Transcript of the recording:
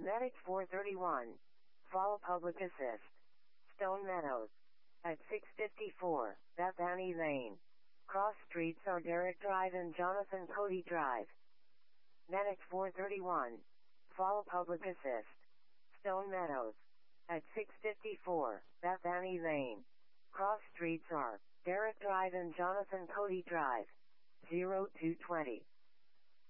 Medic 431. Follow Public Assist. Stone Meadows. At 654, Bethany Lane. Cross streets are Derrick Drive and Jonathan Cody Drive. Medic 431. Follow Public Assist. Stone Meadows. At 654, Bethany Lane. Cross streets are Derrick Drive and Jonathan Cody Drive. 0220.